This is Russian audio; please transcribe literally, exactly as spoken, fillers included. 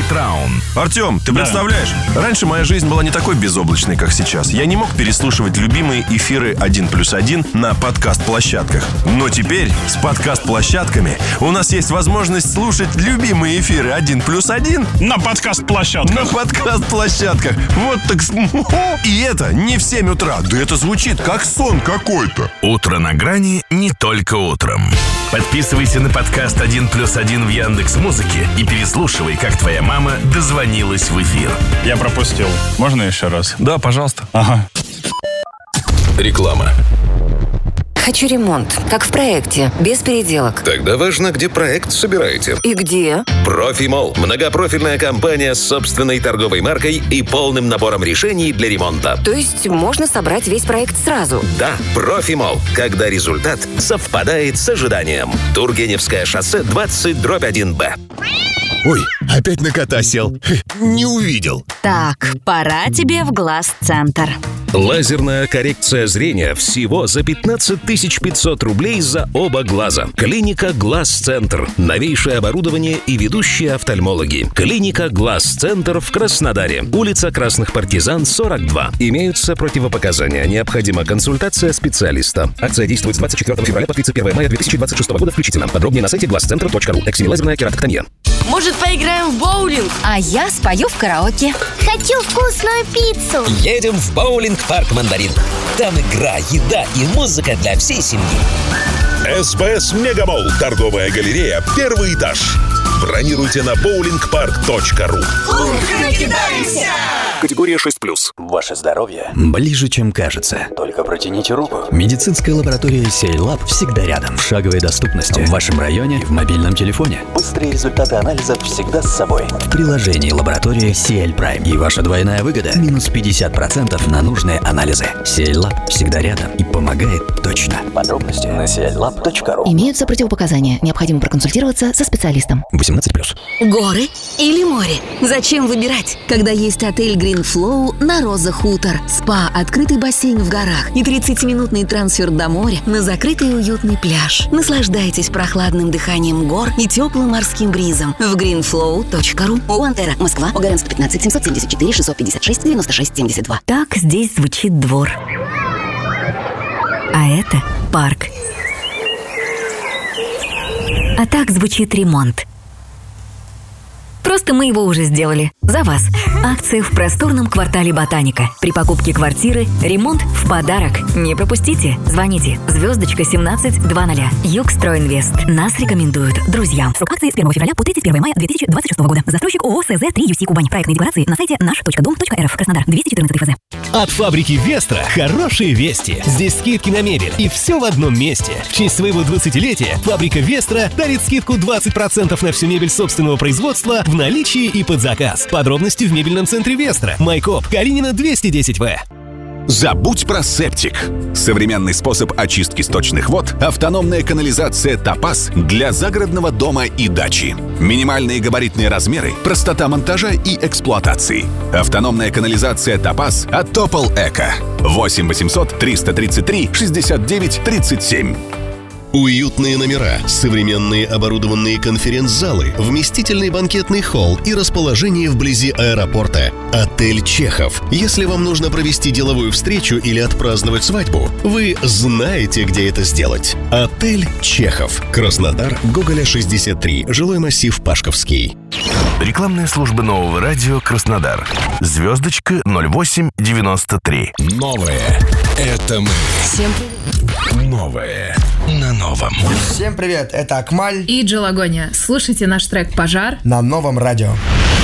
Траун. Артем, ты Да. представляешь? Раньше моя жизнь была не такой безоблачной, как сейчас. Я не мог переслушивать любимые эфиры один плюс один на подкаст-площадках. Но теперь с подкаст-площадками у нас есть возможность слушать любимые эфиры один плюс один На подкаст-площадках. на подкаст-площадках. Вот так... с- И это не в семь утра. Да это звучит как сон какой-то. Утро на грани не только утром. Подписывайся на подкаст один плюс один в Яндекс.Музыке и переслушивай, как твоя мама дозвонилась в эфир. Я пропустил. Можно еще раз? Да, пожалуйста. Ага. Реклама. Хочу ремонт, как в проекте, без переделок. Тогда важно, где проект собираете. И где? Профимолл. Многопрофильная компания с собственной торговой маркой и полным набором решений для ремонта. То есть можно собрать весь проект сразу? Да, Профимолл. Когда результат совпадает с ожиданием. Тургеневское шоссе двадцать дробь один Б. Ой, опять на кота сел. Не увидел. Так, пора тебе в глаз-центр. Лазерная коррекция зрения всего за пятнадцать тысяч пятьсот рублей за оба глаза. Клиника Глаз-центр. Новейшее оборудование и ведущие офтальмологи. Клиника Глаз-центр в Краснодаре. Улица Красных Партизан, сорок два. Имеются противопоказания. Необходима консультация специалиста. Акция действует с двадцать четвёртого февраля по тридцать первого мая две тысячи двадцать шестого года включительно. Подробнее на сайте глазцентр точка ру. Эксимилазерная кератоктомия. Может, поиграем в боулинг? А я спою в караоке. Хочу вкусную пиццу. Едем в боулинг-парк «Мандарин». Там игра, еда и музыка для всей семьи. СБС Мегамолл. Торговая галерея. Первый этаж. Бронируйте на боулинг парк точка ру. Категория шесть плюс. Ваше здоровье Ближе, чем кажется. только протяните руку. Медицинская лаборатория Сейлаб всегда рядом. В шаговой доступности. В вашем районе и в мобильном телефоне. Быстрые результаты анализов всегда с собой. В приложении лаборатории си эл Prime. И ваша двойная выгода – минус пятьдесят процентов на нужные анализы. Сейлаб всегда рядом и помогает точно. Подробности на си эл лаб точка ру. Имеются противопоказания. Необходимо проконсультироваться со специалистом. восемнадцать плюс. Горы или море? Зачем выбирать, когда есть отель Green Flow на Роза Хутор? Спа, открытый бассейн в горах и тридцатиминутный трансфер до моря на закрытый уютный пляж. Наслаждайтесь прохладным дыханием гор и теплым морским бризом в грин флоу точка ру. Уантера, Москва, Огарен сто пятнадцать семьсот семьдесят четыре шестьсот пятьдесят шесть девяносто шесть семьдесят два. Так здесь звучит двор. А это парк. А так звучит ремонт. Просто мы его уже сделали. За вас. Акция в просторном квартале Ботаника. При покупке квартиры ремонт в подарок. Не пропустите. Звоните. Звездочка семнадцать двадцать. Югстройинвест. Нас рекомендуют друзьям. Срок акции с первого февраля по тридцать первого мая две тысячи двадцать шестого года. Застройщик ООО СЗ три ю си Кубань. Проектные декларации на сайте наш точка дом точка эр эф. Краснодар. двести четырнадцать ФЗ. От фабрики Вестра хорошие вести. Здесь скидки на мебель. И все в одном месте. В честь своего двадцатилетия фабрика Вестра дарит скидку двадцать процентов на всю мебель собственного производства в наличии и под заказ. Подробности в мебельном центре Вестра. Майкоп, Калинина двести десять В. Забудь про септик. Современный способ очистки сточных вод – автономная канализация «Топаз» для загородного дома и дачи. Минимальные габаритные размеры, простота монтажа и эксплуатации. Автономная канализация «Топаз» от Топол Эко. восемь восемьсот триста тридцать три шестьдесят девять тридцать семь. Уютные номера, современные оборудованные конференц-залы, вместительный банкетный холл и расположение вблизи аэропорта. Отель «Чехов». Если вам нужно провести деловую встречу или отпраздновать свадьбу, вы знаете, где это сделать. Отель «Чехов». Краснодар, Гоголя, шестьдесят три, жилой массив Пашковский. Рекламная служба нового радио Краснодар. Звездочка ноль восемь девяносто три. Новое – это мы. Всем привет. Новое на новом. Всем привет, это Акмаль и Джелагония. Слушайте наш трек «Пожар» на новом радио.